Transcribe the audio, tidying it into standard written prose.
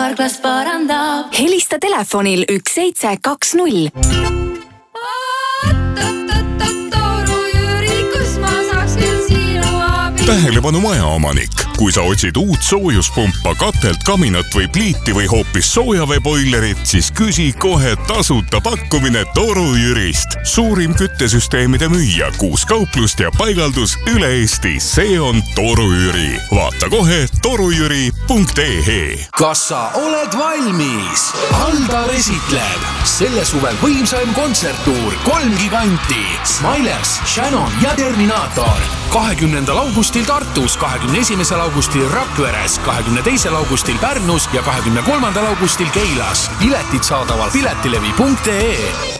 Karklas parandab. Helista telefonil 1720. Tähelepanu majaomanik. Kui sa otsid uut soojuspumpa, katelt, kaminat või pliiti või hoopis soojaveeboilerit, siis küsi kohe tasuta pakkumine Toru Jürist. Suurim küttesüsteemide müüja, 6 kauplust ja paigaldus üle Eesti. See on Toru Jüri. Vaata kohe torujüri.ee. Kas sa oled valmis? Aldar esitleb selle suvel võimsaim kontserttuur 3 giganti. Smilers, Shannon ja Terminator. 20. augustil Tartus, 21. augustil Rakveres, 22. augustil Pärnus ja 23. augustil Keilas. Piletid saadaval piletilevi.ee.